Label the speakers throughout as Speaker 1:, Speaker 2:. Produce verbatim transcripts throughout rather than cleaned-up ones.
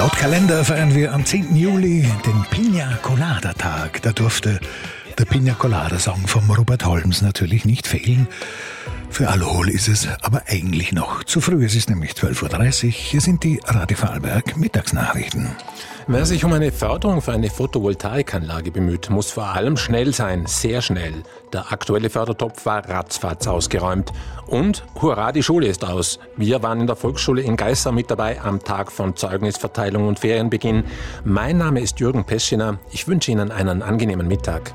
Speaker 1: Laut Kalender feiern wir am zehnten Juli den Pina Colada Tag. Da durfte der Pina Colada Song vom Robert Holmes natürlich nicht fehlen. Für Alkohol ist es aber eigentlich noch zu früh. Es ist nämlich zwölf Uhr dreißig. Hier sind die Radio Vorarlberg Mittagsnachrichten.
Speaker 2: Wer sich um eine Förderung für eine Photovoltaikanlage bemüht, muss vor allem schnell sein, sehr schnell. Der aktuelle Fördertopf war ratzfatz ausgeräumt. Und hurra, die Schule ist aus. Wir waren in der Volksschule in Geissau mit dabei am Tag von Zeugnisverteilung und Ferienbeginn. Mein Name ist Jürgen Peschiner. Ich wünsche Ihnen einen angenehmen Mittag.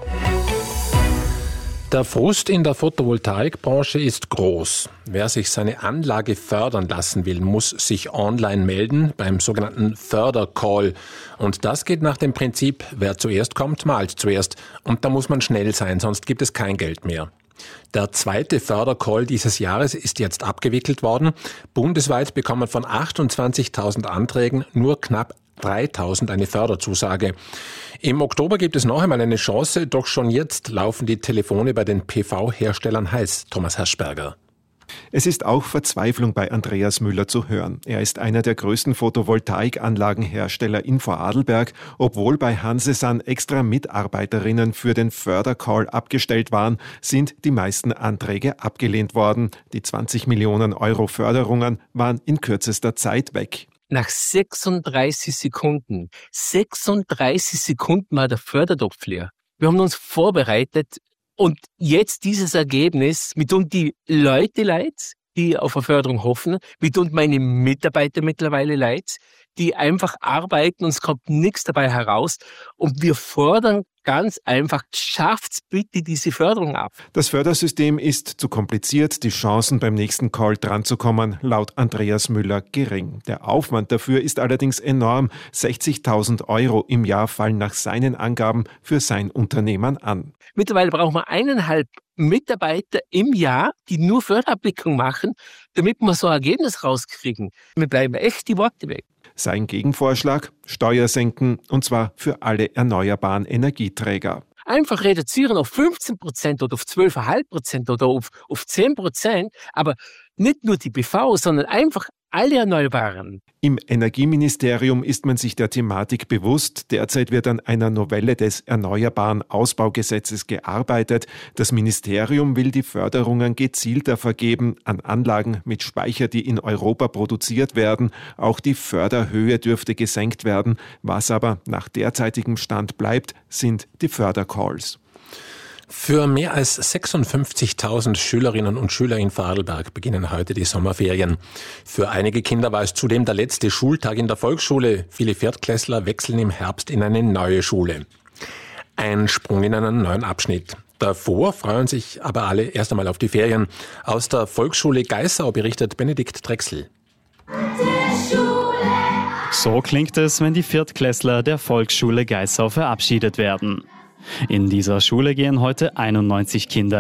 Speaker 2: Der Frust in der Photovoltaikbranche ist groß. Wer sich seine Anlage fördern lassen will, muss sich online melden beim sogenannten Fördercall. Und das geht nach dem Prinzip, wer zuerst kommt, malt zuerst. Und da muss man schnell sein, sonst gibt es kein Geld mehr. Der zweite Fördercall dieses Jahres ist jetzt abgewickelt worden. Bundesweit bekommen von achtundzwanzigtausend Anträgen nur knapp dreitausend eine Förderzusage. Im Oktober gibt es noch einmal eine Chance, doch schon jetzt laufen die Telefone bei den P V-Herstellern heiß. Thomas Herschberger.
Speaker 3: Es ist auch Verzweiflung bei Andreas Müller zu hören. Er ist einer der größten Photovoltaikanlagenhersteller in Vorarlberg, obwohl bei Hansesan extra Mitarbeiterinnen für den Fördercall abgestellt waren, sind die meisten Anträge abgelehnt worden. Die zwanzig Millionen Euro Förderungen waren in kürzester Zeit weg.
Speaker 4: Nach sechsunddreißig Sekunden, sechsunddreißig Sekunden war der Förderdopf leer. Wir haben uns vorbereitet und jetzt dieses Ergebnis, mit und die Leute leid, die auf eine Förderung hoffen, mit und meine Mitarbeiter mittlerweile leid, die einfach arbeiten und es kommt nichts dabei heraus und wir fordern ganz einfach, schafft's bitte diese Förderung ab.
Speaker 3: Das Fördersystem ist zu kompliziert, die Chancen beim nächsten Call dranzukommen, laut Andreas Müller gering. Der Aufwand dafür ist allerdings enorm. sechzigtausend Euro im Jahr fallen nach seinen Angaben für sein Unternehmen an.
Speaker 4: Mittlerweile brauchen wir eineinhalb Mitarbeiter im Jahr, die nur Förderabwicklung machen, damit wir so ein Ergebnis rauskriegen. Wir bleiben echt die Worte weg.
Speaker 3: Sein Gegenvorschlag? Steuer senken, und zwar für alle erneuerbaren Energieträger.
Speaker 4: Einfach reduzieren auf fünfzehn Prozent oder auf zwölf Komma fünf Prozent oder auf, auf zehn Prozent, aber nicht nur die B V, sondern einfach alle Erneuerbaren.
Speaker 3: Im Energieministerium ist man sich der Thematik bewusst. Derzeit wird an einer Novelle des Erneuerbaren Ausbaugesetzes gearbeitet. Das Ministerium will die Förderungen gezielter vergeben an Anlagen mit Speicher, die in Europa produziert werden. Auch die Förderhöhe dürfte gesenkt werden. Was aber nach derzeitigem Stand bleibt, sind die Fördercalls.
Speaker 2: Für mehr als sechsundfünfzigtausend Schülerinnen und Schüler in Vorarlberg beginnen heute die Sommerferien. Für einige Kinder war es zudem der letzte Schultag in der Volksschule. Viele Viertklässler wechseln im Herbst in eine neue Schule. Ein Sprung in einen neuen Abschnitt. Davor freuen sich aber alle erst einmal auf die Ferien. Aus der Volksschule Geissau berichtet Benedikt Drechsel.
Speaker 5: So klingt es, wenn die Viertklässler der Volksschule Geissau verabschiedet werden. In dieser Schule gehen heute einundneunzig Kinder